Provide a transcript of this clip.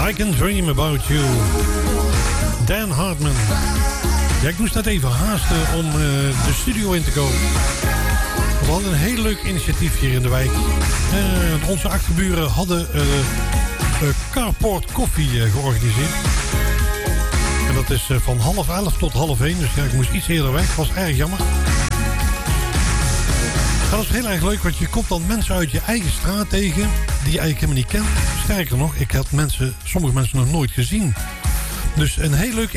I Can Dream About You. Dan Hartman. Ja, ik moest net even haasten om de studio in te komen. We hadden een heel leuk initiatief hier in de wijk. Onze achterburen hadden Carport Koffie georganiseerd. En dat is van 10:30 tot 10:30. Dus ja, ik moest iets eerder weg. Dat was erg jammer. Dat is heel erg leuk, want je komt dan mensen uit je eigen straat tegen die je eigenlijk helemaal niet kent. Sterker nog, ik had sommige mensen nog nooit gezien. Dus een heel leuk